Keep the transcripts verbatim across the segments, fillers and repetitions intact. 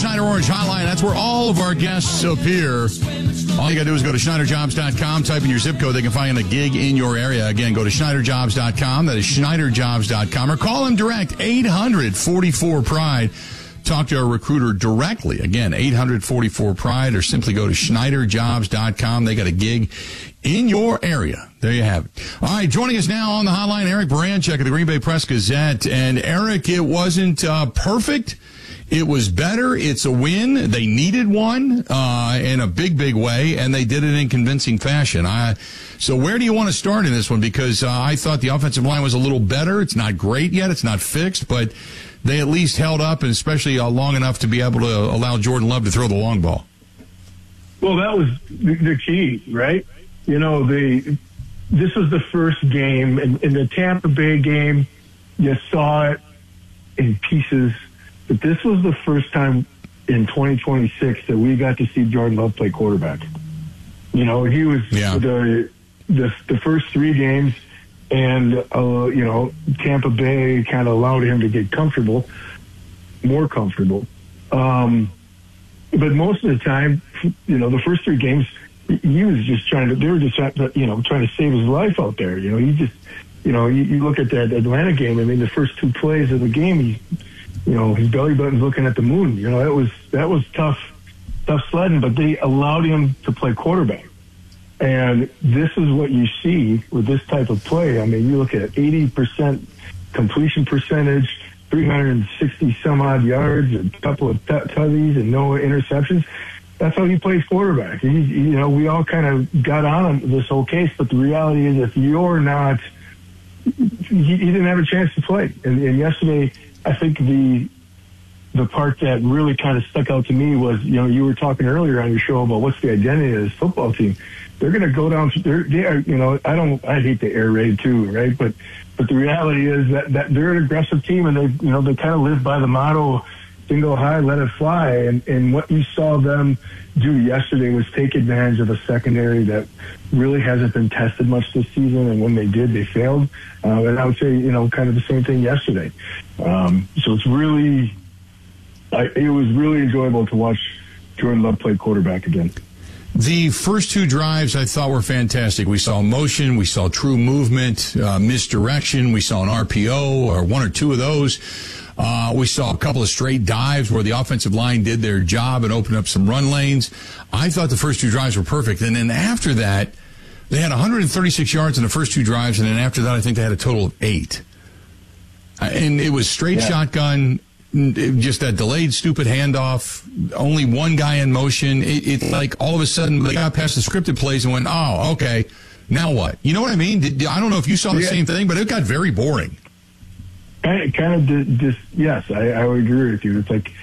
Schneider Orange Hotline. That's where all of our guests appear. All you got to do is go to Schneider Jobs dot com, type in your zip code. They can find a gig in your area. Again, go to Schneider Jobs dot com. That is Schneider Jobs dot com. Or call them direct, eight hundred forty-four pride. Talk to a recruiter directly. Again, eight hundred forty-four pride, or simply go to Schneider Jobs dot com. They got a gig in your area. There you have it. All right, joining us now on the hotline, Eric Baranczyk of the Green Bay Press Gazette. And Eric, it wasn't uh, perfect. It was better. It's a win. They needed one uh, in a big, big way, and they did it in convincing fashion. I, so where do you want to start in this one? Because uh, I thought the offensive line was a little better. It's not great yet. It's not fixed, but they at least held up, and especially uh, long enough to be able to allow Jordan Love to throw the long ball. Well, that was the, the key, right? You know, the this was the first game, in, in the Tampa Bay game, you saw it in pieces. But this was the first time in twenty twenty-six that we got to see Jordan Love play quarterback. You know, he was yeah. the, the the first three games, and, uh, you know, Tampa Bay kind of allowed him to get comfortable, more comfortable. Um, but most of the time, you know, the first three games, he was just trying to, they were just, you know, trying to save his life out there. You know, he just, you know, you, you look at that Atlanta game, I mean, the first two plays of the game, he, you know, his belly button's looking at the moon. You know, that was that was tough, tough sledding. But they allowed him to play quarterback, and this is what you see with this type of play. I mean, you look at eighty percent completion percentage, three hundred sixty some odd yards, a couple of t- tutties, and no interceptions. That's how he plays quarterback. He, you know, we all kind of got on this whole case, but the reality is, if you're not, he, he didn't have a chance to play. And, and yesterday, I think the the part that really kind of stuck out to me was, you know, you were talking earlier on your show about what's the identity of this football team. They're going to go down. They're, they are, you know, I don't. I hate the air raid too, right? But but the reality is that, that they're an aggressive team, and they, you know, they kind of live by the motto, "Single high, let it fly." And and what you saw them do yesterday was take advantage of a secondary that really hasn't been tested much this season, and when they did, they failed. Uh, and I would say, you know, kind of the same thing yesterday. Um, so it's really, I, it was really enjoyable to watch Jordan Love play quarterback again. The first two drives I thought were fantastic. We saw motion, we saw true movement, uh, misdirection, we saw an R P O or one or two of those. Uh, we saw a couple of straight dives where the offensive line did their job and opened up some run lanes. I thought the first two drives were perfect. And then after that, they had one hundred thirty-six yards in the first two drives, and then after that, I think they had a total of eight. And it was straight yeah. shotgun, just that delayed, stupid handoff, only one guy in motion. It, it's like all of a sudden they got past the scripted plays and went, oh, okay, now what? You know what I mean? Did, I don't know if you saw the yeah. same thing, but it got very boring. Kind of just, yes, I, I would agree with you. It's like,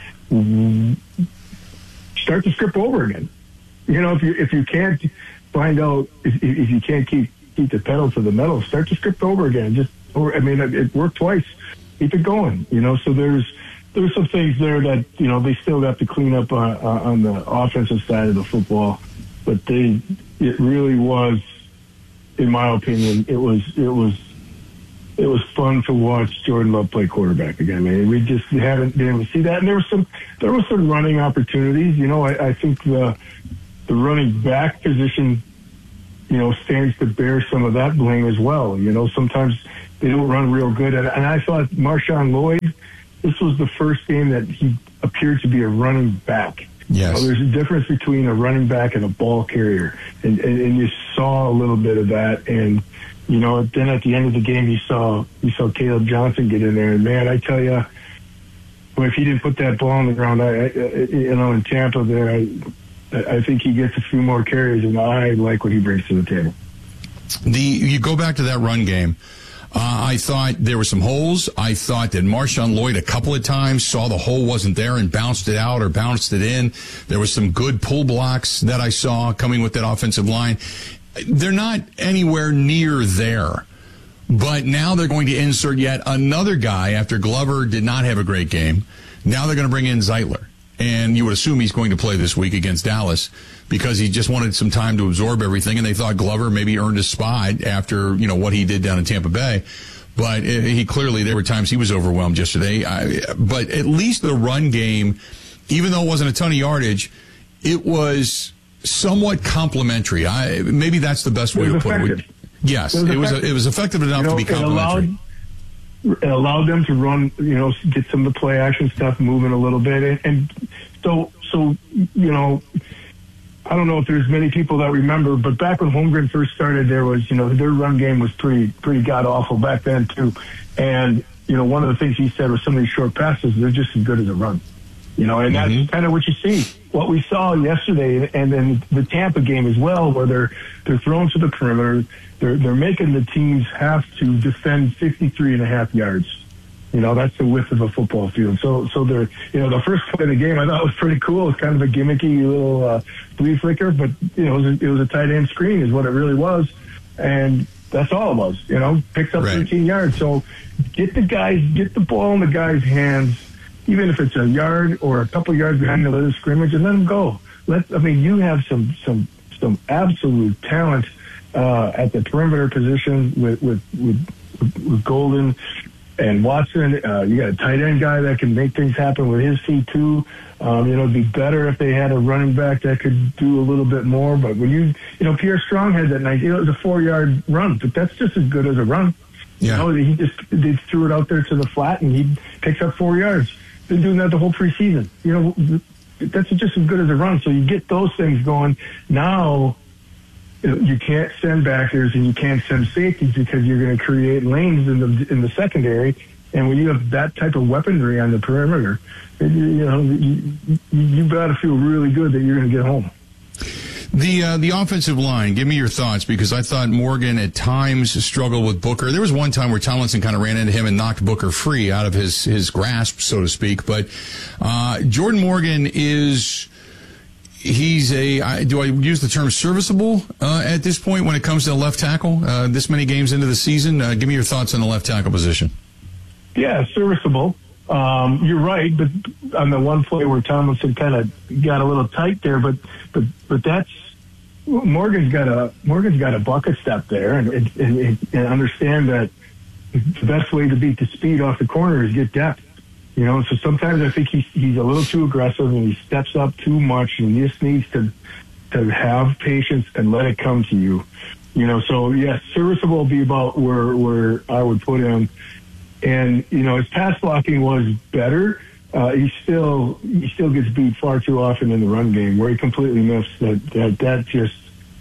start the script over again. You know, if you if you can't find out, if, if you can't keep keep the pedal to the metal, start the script over again. Just, or, I mean, it, it worked twice. Keep it going. You know, so there's there's some things there that, you know, they still got to clean up on, on the offensive side of the football. But they, it really was, in my opinion, it was it was. It was fun to watch Jordan Love play quarterback again. I mean, we just haven't been able to see that. And there was some, there were some running opportunities. You know, I, I think the the running back position, you know, stands to bear some of that blame as well. You know, sometimes they don't run real good. And, and I thought Marshawn Lloyd, this was the first game that he appeared to be a running back. Yes. You know, there's a difference between a running back and a ball carrier, and, and, and you saw a little bit of that. And you know, then at the end of the game, you saw you saw Caleb Johnson get in there, and man, I tell you, well, if he didn't put that ball on the ground, I, I you know, in Tampa, there, I, I think he gets a few more carries, and I like what he brings to the table. The you go back to that run game. Uh, I thought there were some holes. I thought that Marshawn Lloyd a couple of times saw the hole wasn't there and bounced it out or bounced it in. There was some good pull blocks that I saw coming with that offensive line. They're not anywhere near there. But now they're going to insert yet another guy after Glover did not have a great game. Now they're going to bring in Zeitler. And you would assume he's going to play this week against Dallas because he just wanted some time to absorb everything. And they thought Glover maybe earned a spot after, you know, what he did down in Tampa Bay. But he clearly, there were times he was overwhelmed yesterday. I, but at least the run game even though it wasn't a ton of yardage, it was somewhat complimentary. I maybe that's the best way to put it. Yes, it was it was, a, it was effective enough you know, to be complimentary. It allowed, it allowed them to run, you know, get some of the play action stuff moving a little bit, and, and so so you know. I don't know if there's many people that remember, but back when Holmgren first started, there was, you know, their run game was pretty, pretty god awful back then too. And, you know, one of the things he said was some of these short passes, they're just as good as a run, you know, and mm-hmm. that's kind of what you see. What we saw yesterday and then the Tampa game as well, where they're, they're thrown to the perimeter. They're, they're making the teams have to defend fifty-three and a half yards. You know, that's the width of a football field. So, so they're, you know, the first play of the game I thought was pretty cool. It was kind of a gimmicky little uh, flea flicker, but, you know, it was, a, it was a tight end screen is what it really was. And that's all it was, you know, picks up right. thirteen yards. So get the guys, get the ball in the guy's hands, even if it's a yard or a couple yards behind the line of scrimmage, and let them go. Let, I mean, you have some, some, some absolute talent uh, at the perimeter position with, with, with, with Golden and Watson. Uh, you got a tight end guy that can make things happen with his feet too. Um, you know, it'd be better if they had a running back that could do a little bit more. But when you, you know, Pierre Strong had that nice, you know, it was a four-yard run, but that's just as good as a run. Yeah. You know, he just they threw it out there to the flat, and he picks up four yards. Been doing that the whole preseason. You know, that's just as good as a run. So you get those things going. Now you can't send backers and you can't send safeties because you're going to create lanes in the in the secondary. And when you have that type of weaponry on the perimeter, you, you know, you, you got to feel really good that you're going to get home. The uh, the offensive line, give me your thoughts, because I thought Morgan at times struggled with Booker. There was one time where Tomlinson kind of ran into him and knocked Booker free out of his, his grasp, so to speak. But uh, Jordan Morgan is... He's a, do I use the term serviceable uh, at this point when it comes to the left tackle, uh, this many games into the season? Uh, give me your thoughts on the left tackle position. Yeah, serviceable. Um, you're right, but on the one play where Tomlinson kind of got a little tight there, but but but that's Morgan's got a Morgan's got a bucket step there, and and, and, and understand that the best way to beat the speed off the corner is get depth. You know, so sometimes I think he's he's a little too aggressive and he steps up too much, and he just needs to to have patience and let it come to you. You know, so yes, serviceable will be about where where I would put him. And you know, his pass blocking was better. Uh, he still he still gets beat far too often in the run game, where he completely missed that. That that just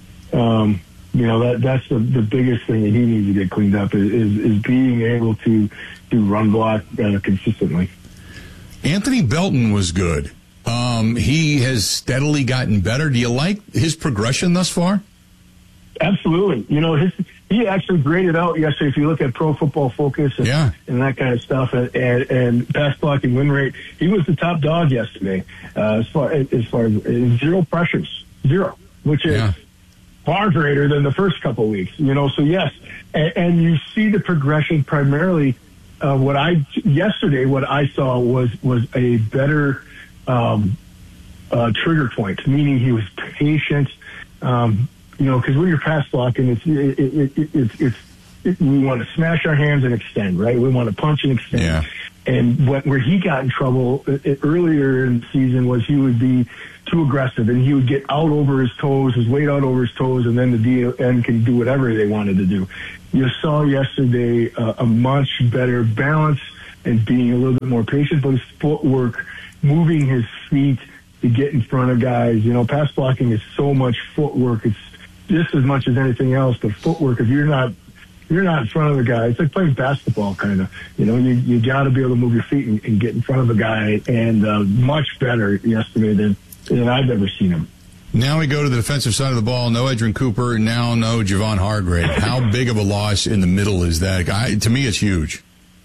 um, you know that that's the the biggest thing that he needs to get cleaned up is is, is being able to do run block uh, consistently. Anthony Belton was good. Um, he has steadily gotten better. Do you like his progression thus far? Absolutely. You know, his, he actually graded out yesterday. If you look at Pro Football Focus and, yeah. and that kind of stuff, and, and, and pass blocking win rate, he was the top dog yesterday. Uh, as far as far as zero pressures, zero, which is yeah. far greater than the first couple of weeks. You know, so yes, and, and you see the progression primarily. Uh, what I yesterday, what I saw was was a better um, uh, trigger point, meaning he was patient. Um, you know, because when you're pass blocking, it's it, it, it, it's it's it, we want to smash our hands and extend, right? We want to punch and extend. Yeah. And what where he got in trouble it, earlier in the season was he would be too aggressive, and he would get out over his toes, his weight out over his toes, and then the D N can do whatever they wanted to do. You saw yesterday uh, a much better balance and being a little bit more patient, but his footwork, moving his feet to get in front of guys. You know, pass blocking is so much footwork. It's just as much as anything else, but footwork, if you're not you're not in front of the guy, it's like playing basketball kind of. You know, you you got to be able to move your feet and, and get in front of a guy, and uh, much better yesterday than, than I've ever seen him. Now we go to the defensive side of the ball. No Edrin Cooper. Now no Javon Hargrave. How big of a loss in the middle is that? Guy, to me, it's huge.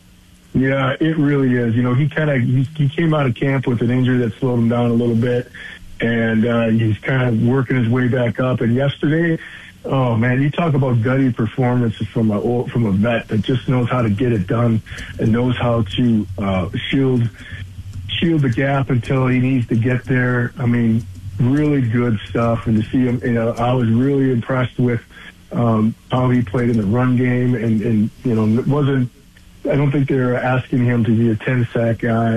Yeah, it really is. You know, he kind of he, he came out of camp with an injury that slowed him down a little bit, and uh, he's kind of working his way back up. And yesterday, oh man, you talk about gutty performance from a old, from a vet that just knows how to get it done and knows how to uh, shield shield the gap until he needs to get there. I mean, really good stuff. And to see him, you know, I was really impressed with um, how he played in the run game. And, and, you know, it wasn't, I don't think they were asking him to be a ten sack guy.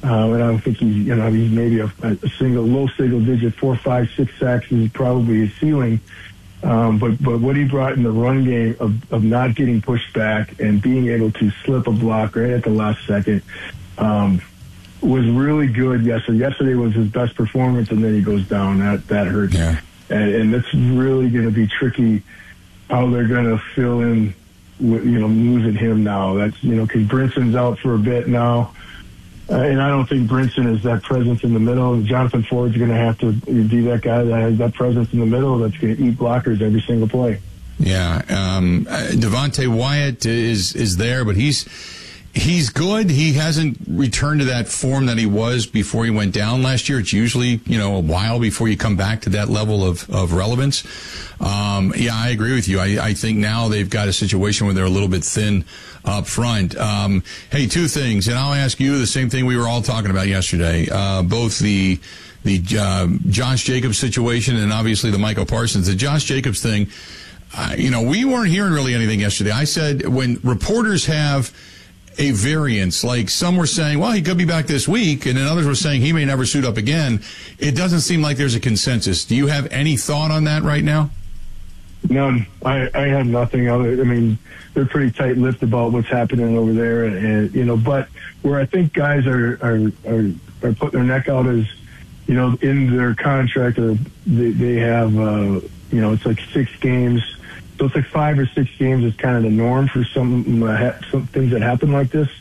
Uh, and I don't think he's, you know, he's maybe a, a single, low single digit, four, five, six sacks is probably his ceiling. Um, but, but what he brought in the run game of, of not getting pushed back and being able to slip a block right at the last second, um, was really good yesterday. Yesterday was his best performance, and then he goes down. That, that hurt. Yeah. And, and it's really going to be tricky how they're going to fill in, with, you know, losing him now. That's, you know, because Brinson's out for a bit now. Uh, and I don't think Brinson is that presence in the middle. Jonathan Ford's going to have to be that guy that has that presence in the middle that's going to eat blockers every single play. Yeah. Um, Devontae Wyatt is is there, but he's he's good. He hasn't returned to that form that he was before he went down last year. It's usually, you know, a while before you come back to that level of, of relevance. Um, yeah, I agree with you. I, I think now they've got a situation where they're a little bit thin up front. Um, hey, two things, and I'll ask you the same thing we were all talking about yesterday. Uh, both the the uh, Josh Jacobs situation and obviously the Micah Parsons. The Josh Jacobs thing, uh, you know, we weren't hearing really anything yesterday. I said when reporters have a variance, like some were saying, well, he could be back this week, and then others were saying he may never suit up again. It doesn't seem like there's a consensus. Do you have any thought on that right now? None. I, I have nothing other. I mean, they're pretty tight-lipped about what's happening over there, and, and you know. But where I think guys are are are, are putting their neck out is, you know, in their contract, or they, they have, uh, you know, it's like six games. So it's like five or six games is kind of the norm for some uh, some things that happen like this.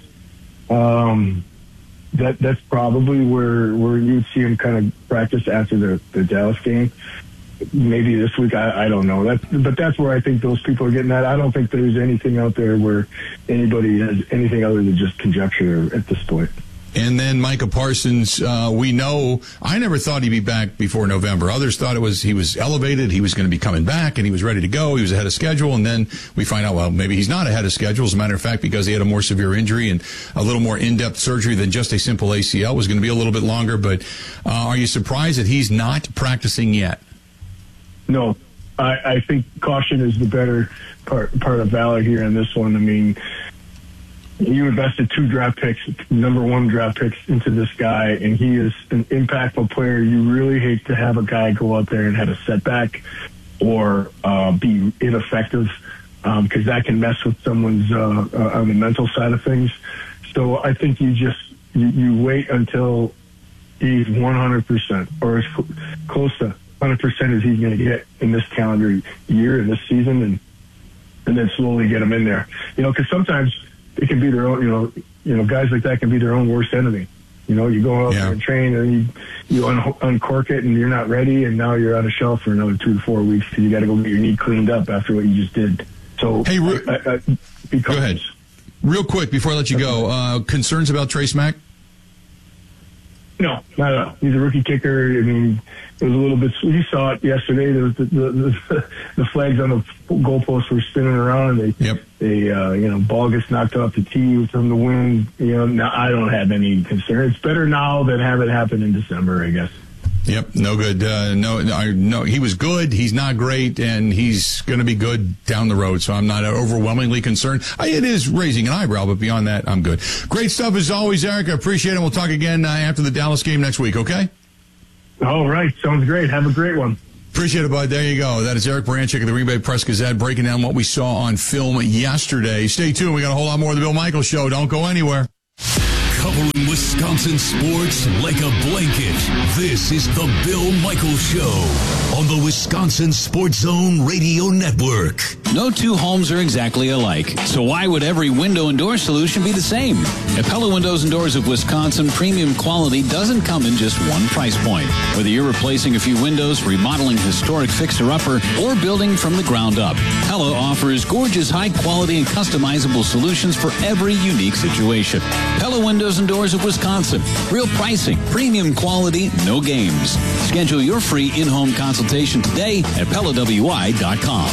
Um, that that's probably where where you'd see him kind of practice after the, the Dallas game. Maybe this week, I, I don't know. That's, but that's where I think those people are getting at. I don't think there's anything out there where anybody has anything other than just conjecture at this point. And then Micah Parsons, uh, we know, I never thought he'd be back before November. Others thought it was he was elevated, he was going to be coming back, and he was ready to go. He was ahead of schedule, and then we find out, well, maybe he's not ahead of schedule. As a matter of fact, because he had a more severe injury and a little more in-depth surgery than just a simple A C L. It was going to be a little bit longer, but uh, are you surprised that he's not practicing yet? No, I, I think caution is the better part, part of valor here in this one. I mean, you invested two draft picks, number one draft picks into this guy, and he is an impactful player. You really hate to have a guy go out there and have a setback or uh, be ineffective because um, that can mess with someone's uh, uh, on the mental side of things. So I think you just you, you wait until he's one hundred percent or as cl- close to one hundred percent as he's going to get in this calendar year, in this season, and and then slowly get him in there. You know, because sometimes it can be their own, you know, you know, guys like that can be their own worst enemy. You know, you go out yeah. there and train and you, you un- uncork it and you're not ready, and now you're on a shelf for another two to four weeks because you got to go get your knee cleaned up after what you just did. So, hey, re- I, I, I, go ahead. Real quick before I let you go, uh, concerns about Trace Mack? No, not at all. He's a rookie kicker. I mean, it was a little bit. You saw it yesterday. There was the, the, the, the flags on the goalposts were spinning around, and they, yep. they, uh, you know, ball gets knocked off the tee from the wind. You know, now I don't have any concern. It's better now than have it happen in December, I guess. Yep, no good. Uh, no, I, no, he was good. He's not great, and he's going to be good down the road. So I'm not overwhelmingly concerned. I, it is raising an eyebrow, but beyond that, I'm good. Great stuff as always, Eric. I appreciate it. We'll talk again uh, after the Dallas game next week. Okay. All right, sounds great. Have a great one. Appreciate it, bud. There you go. That is Eric Baranczyk of the Green Bay Press Gazette breaking down what we saw on film yesterday. Stay tuned. We got a whole lot more of the Bill Michaels Show. Don't go anywhere. Covering Wisconsin sports like a blanket. This is the Bill Michaels Show on the Wisconsin Sports Zone Radio Network. No two homes are exactly alike, so why would every window and door solution be the same? At Pella Windows and Doors of Wisconsin, premium quality doesn't come in just one price point. Whether you're replacing a few windows, remodeling historic fixer-upper, or building from the ground up, Pella offers gorgeous, high-quality, and customizable solutions for every unique situation. Pella Windows and Doors of Wisconsin. Real pricing, premium quality, no games. Schedule your free in-home consultation today at Pella W I dot com.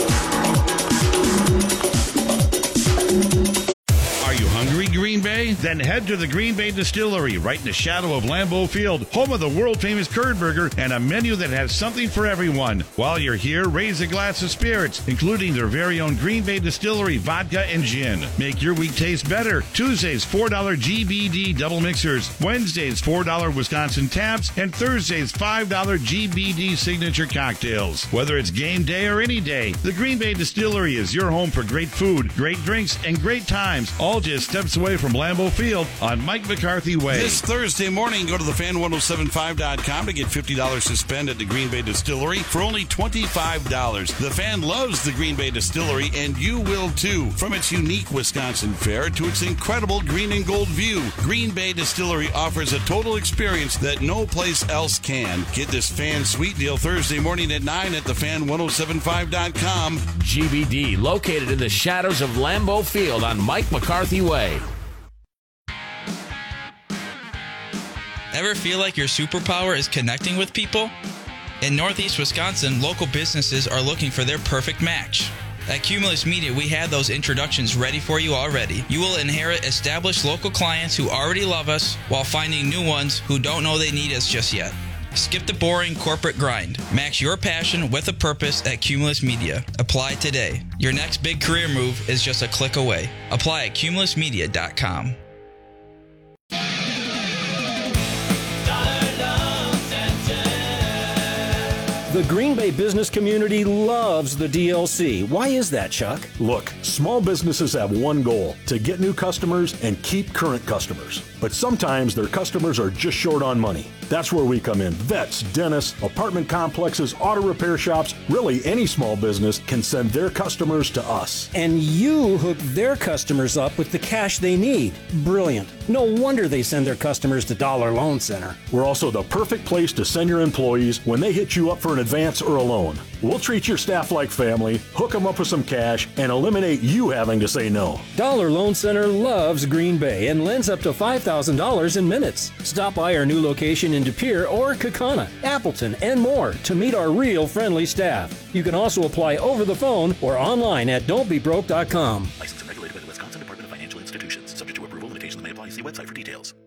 Are you hungry, Green Bay? Then head to the Green Bay Distillery, right in the shadow of Lambeau Field, home of the world-famous curd burger and a menu that has something for everyone. While you're here, raise a glass of spirits, including their very own Green Bay Distillery vodka and gin. Make your week taste better. Tuesdays, four dollars G B D double mixers. Wednesdays, four dollars Wisconsin taps. And Thursdays, five dollars G B D signature cocktails. Whether it's game day or any day, the Green Bay Distillery is your home for great food, great drinks, and great times, all just steps away from Lambeau Field on Mike McCarthy Way. This Thursday morning, go to the fan ten seventy-five dot com to get fifty dollars to spend at the Green Bay Distillery for only twenty-five dollars. The Fan loves the Green Bay Distillery, and you will too. From its unique Wisconsin fare to its incredible green and gold view, Green Bay Distillery offers a total experience that no place else can. Get this Fan Sweet Deal Thursday morning at nine at the fan ten seventy-five dot com. G B D, located in the shadows of Lambeau Field on Mike McCarthy Way. Ever feel like your superpower is connecting with people? In Northeast Wisconsin, local businesses are looking for their perfect match. At Cumulus Media, we have those introductions ready for you already. You will inherit established local clients who already love us while finding new ones who don't know they need us just yet. Skip the boring corporate grind. Match your passion with a purpose at Cumulus Media. Apply today. Your next big career move is just a click away. Apply at cumulus media dot com. The Green Bay business community loves the D L C. Why is that, Chuck? Look, small businesses have one goal, to get new customers and keep current customers. But sometimes their customers are just short on money. That's where we come in. Vets, dentists, apartment complexes, auto repair shops, really any small business can send their customers to us. And you hook their customers up with the cash they need. Brilliant. No wonder they send their customers to Dollar Loan Center. We're also the perfect place to send your employees when they hit you up for an advance or a loan. We'll treat your staff like family, hook them up with some cash, and eliminate you having to say no. Dollar Loan Center loves Green Bay and lends up to five thousand dollars in minutes. Stop by our new location in De Pere or Kaukauna, Appleton, and more to meet our real friendly staff. You can also apply over the phone or online at don't be broke dot com. Licensed and regulated by the Wisconsin Department of Financial Institutions. Subject to approval, limitations may apply. See website for details.